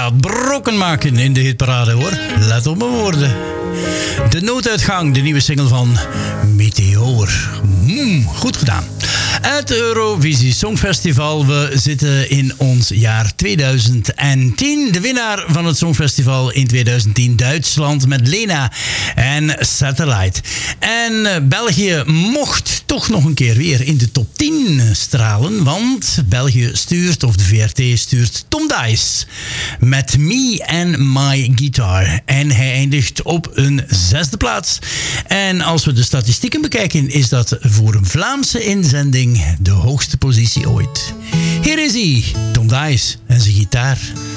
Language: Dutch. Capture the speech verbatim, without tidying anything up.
gaat brokken maken in de hitparade, hoor. Let op mijn woorden. De nooduitgang, de nieuwe single van Meteor. Mm, goed gedaan. Het Eurovisie Songfestival. We zitten in ons jaar tweeduizend tien. De winnaar van het Songfestival in tweeduizend tien, Duitsland met Lena en Satellite. En België mocht toch nog een keer weer in de top tien stralen, want België stuurt, of de V R T stuurt, Tom Dice met Me and My Guitar. En hij eindigt op een zesde plaats. En als we de statistieken bekijken, is dat voor een Vlaamse inzending de hoogste positie ooit. Hier is hij, Tom Dice en zijn gitaar.